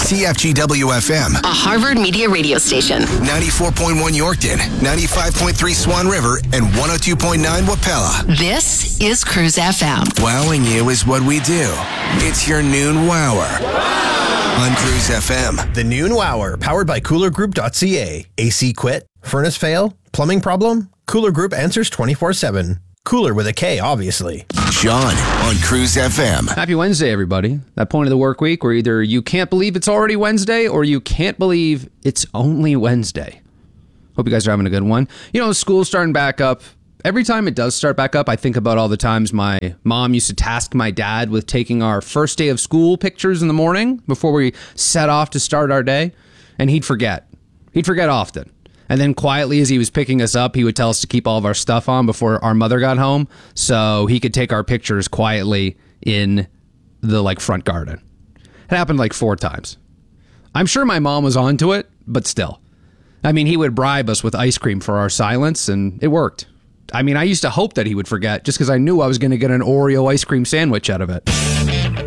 CFGW-FM, a Harvard Media radio station. 94.1 Yorkton, 95.3 Swan River, and 102.9 Wapella. This is Cruise FM. Wowing you is what we do. It's your noon wower. On Cruise FM. The Noon Wower, powered by CoolerGroup.ca. AC quit? Furnace fail? Plumbing problem? Cooler Group answers 24/7. Cooler with a K, obviously. Sean on Cruise FM. Happy Wednesday, everybody. That point of the work week where either you can't believe it's already Wednesday or you can't believe it's only Wednesday. Hope you guys are having a good one. You know, school's starting back up. Every time it does start back up, I think about all the times my mom used to task my dad with taking our first day of school pictures in the morning before we set off to start our day. And he'd forget. He'd forget often. And then quietly, as he was picking us up, he would tell us to keep all of our stuff on before our mother got home so he could take our pictures quietly in the front garden. It happened 4 times. I'm sure my mom was onto it, but still. I mean, he would bribe us with ice cream for our silence, and it worked. I mean, I used to hope that he would forget just because I knew I was going to get an Oreo ice cream sandwich out of it.